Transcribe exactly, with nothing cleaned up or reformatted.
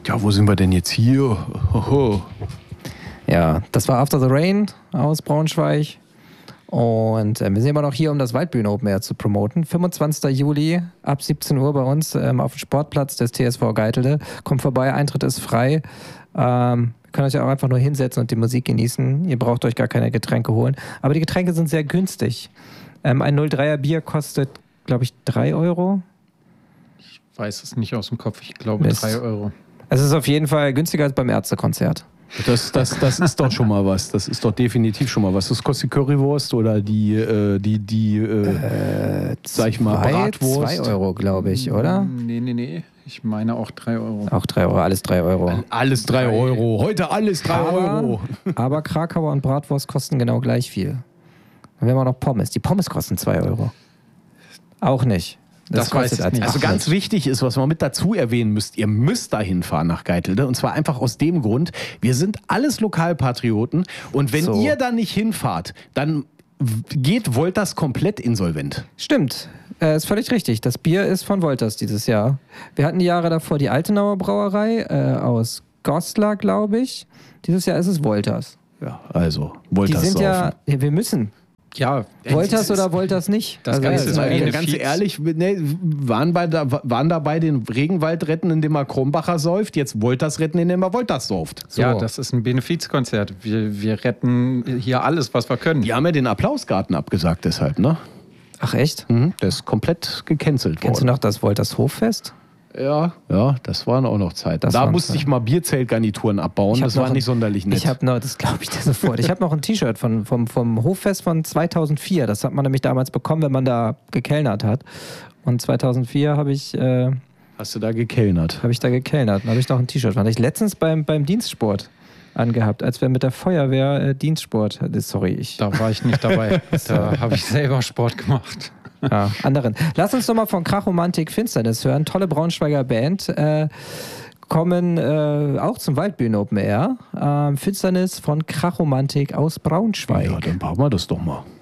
Ja, wo sind wir denn jetzt hier? Hoho. Ja, das war After the Rain aus Braunschweig. Und äh, wir sind immer noch hier, um das Waldbühne Open Air zu promoten. fünfundzwanzigster Juli ab siebzehn Uhr bei uns ähm, auf dem Sportplatz des T S V Geitelde. Kommt vorbei, Eintritt ist frei. Ähm, ihr könnt euch auch einfach nur hinsetzen und die Musik genießen. Ihr braucht euch gar keine Getränke holen. Aber die Getränke sind sehr günstig. Ähm, ein null Komma dreier Bier kostet, glaube ich, drei Euro. Ich weiß es nicht aus dem Kopf. Ich glaube drei Euro. Es ist auf jeden Fall günstiger als beim Ärztekonzert. Das, das, das ist doch schon mal was. Das ist doch definitiv schon mal was. Das kostet die Currywurst oder die, äh, die, die äh, äh, sag ich mal, Bratwurst. zwei Euro, glaube ich, oder? Nee, nee, nee. Ich meine auch drei Euro. Auch drei Euro, alles drei Euro. Alles drei Euro. Heute alles drei Euro. Aber Krakauer und Bratwurst kosten genau gleich viel. Dann haben wir noch Pommes. Die Pommes kosten zwei Euro. Auch nicht. Das, das weiß ich nicht. Also ganz wichtig ist, was man mit dazu erwähnen müsst, ihr müsst dahin fahren nach Geitelde. Und zwar einfach aus dem Grund, wir sind alles Lokalpatrioten. Und wenn so. ihr da nicht hinfahrt, dann geht Wolters komplett insolvent. Stimmt. Äh, ist völlig richtig. Das Bier ist von Wolters dieses Jahr. Wir hatten die Jahre davor die Altenauer Brauerei äh, aus Goslar, glaube ich. Dieses Jahr ist es Wolters. Ja, also Wolters. Die sind saufen. ja, wir müssen. Ja, Wolters oder Wolters nicht? Das also Ganze ist also, ganz ehrlich, ne, waren, bei da, waren dabei den Regenwald retten, indem er Kronbacher säuft, jetzt Wolters retten, indem er Wolters sauft. So. Ja, das ist ein Benefizkonzert. Wir, wir retten hier alles, was wir können. Die haben ja den Applausgarten abgesagt deshalb, ne? Ach echt? Mhm, der ist komplett gecancelt worden. Kennst du noch das Wolters Hoffest? Ja, ja, das waren auch noch Zeiten. Das da musste Zeit. ich mal Bierzeltgarnituren abbauen, das war nicht ein, sonderlich nett. Ich habe noch, das glaube ich dir sofort, ich habe noch ein T-Shirt von, vom, vom Hoffest von zweitausendvier, das hat man nämlich damals bekommen, wenn man da gekellnert hat. Und zweitausendvier habe ich... Äh, Hast du da gekellnert? Habe ich da gekellnert, dann habe ich noch ein T-Shirt. Fand ich letztens beim, beim Dienstsport angehabt, als wir mit der Feuerwehr äh, Dienstsport... Sorry, ich... Da war ich nicht dabei, da habe ich selber Sport gemacht. Ja, anderen. Lass uns doch mal von Krachromantik Finsternis hören. Tolle Braunschweiger Band. Äh, kommen äh, auch zum Waldbühne Open Air. Äh, Finsternis von Krachromantik aus Braunschweig. Ja, dann machen wir das doch mal.